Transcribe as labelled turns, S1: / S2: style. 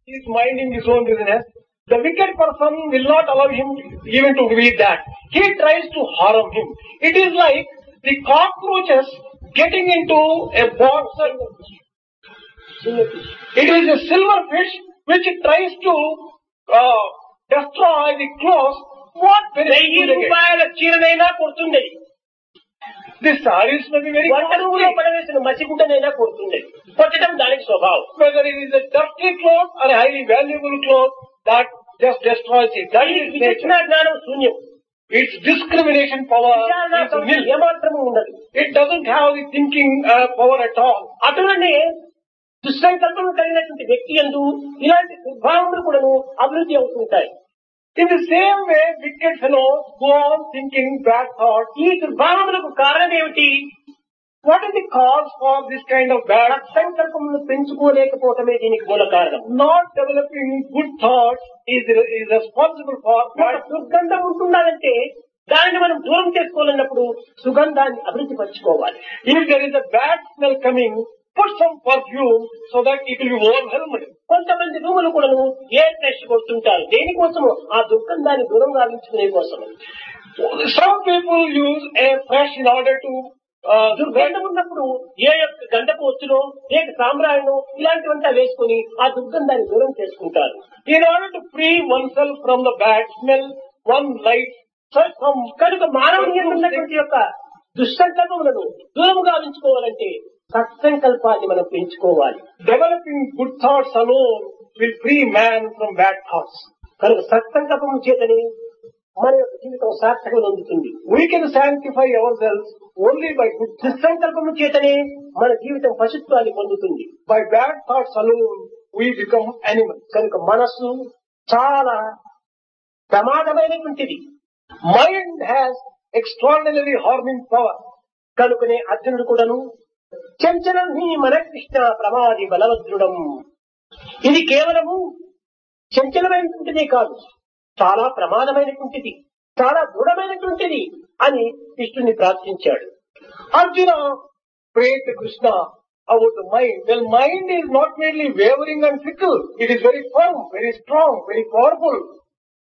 S1: He is minding his own business. The wicked person will not allow him even to read that. He tries to harm him. It is like the cockroaches getting into a box. It is a silverfish which tries to destroy the clothes. What benefit will they get?
S2: చీరనైనా కొడుతుండేది,
S1: The sarees may be very
S2: వంట రూములో
S1: costly.
S2: పడవేసిన మసిగుడ్డనైనా కొడుతుండేది. కొట్టడం దానికి స్వభావం.
S1: Whether it is a dirty cloth or a highly valuable cloth, that just destroys it. That is
S2: విచక్షణ
S1: nature.
S2: జ్ఞానం శూన్యం.
S1: Its discrimination power
S2: విచారణ
S1: is nil.
S2: ఏమాత్రము ఉండదు.
S1: It doesn't have the thinking power at all.
S2: అటువనే దుస్సంకల్పం కలిగినటువంటి వ్యక్తి యందు ఇలాంటి దుర్భావములు కూడాను అభివృద్ధి అవుతుంటాయి.
S1: In the same way, wicked fellows go on thinking bad thoughts.
S2: ఈ దుర్భావములకు కారణం ఏమిటి?
S1: What is the cause for this kind of bad?
S2: సంకల్పమును పెంచుకోలేకపోవటమే దీనికి మూల కారణం.
S1: Not developing good thoughts is responsible for
S2: ఒక
S1: bad.
S2: దుర్గంధం ఉంటున్నదంటే దానిని మనం దూరం చేసుకోవాలన్నప్పుడు సుగంధాన్ని అభివృద్ధి పరచుకోవాలి.
S1: If there is a bad smell coming, put some perfume so that it will be overwhelmed.
S2: కొంతమంది రూములు కూడాను ఎయిర్ ఫ్రెష్ కొడుతుంటారు. దేనికోసము? ఆ దుర్గంధాన్ని దూరం గావించుకునే కోసం.
S1: Some people use air fresh in order to
S2: దుర్గంధం ఉన్నప్పుడు ఏ యొక్క గంధపు వచ్చునో లేక సాంబ్రాణినో ఇలాంటివంతా వేసుకుని ఆ దుర్గంధాన్ని దూరం చేసుకుంటారు.
S1: in order to free oneself from the bad smell, one lights some
S2: కనుక మానవుని ఉన్నటువంటి యొక్క దుస్సంకల్పములను దూరం గావించుకోవాలంటే సత్సంకల్పాన్ని మనం పెంచుకోవాలి.
S1: developing good thoughts alone will free man from bad thoughts.
S2: కనుక సత్సంకల్పం చేతనే మన యొక్క జీవితం సార్థకం అందుతుంది.
S1: We can sanctify ourselves only by good thoughts.
S2: దుస్సంకల్పం చేతనే మన జీవితం పశుత్వాన్ని పొందుతుంది.
S1: By bad thoughts alone, we become animals.
S2: కనుక మనస్సు చాలా ప్రమాదమైనటువంటిది.
S1: Mind has extraordinarily harming power.
S2: కనుకనే అర్జునుడు కూడాను చంచలం హి మన కృష్ణ ప్రమాది బలవద్రుడం. ఇది కేవలము చంచలమైనటువంటిదే కాదు, చాలా ప్రమాదమైనటువంటిది, చాలా దృఢమైనటువంటిది అని కృష్ణుని ప్రార్థించాడు.
S1: Arjuna prayed to Krishna about the mind. Well, mind is not merely wavering and fickle. It is very firm, very strong, very powerful.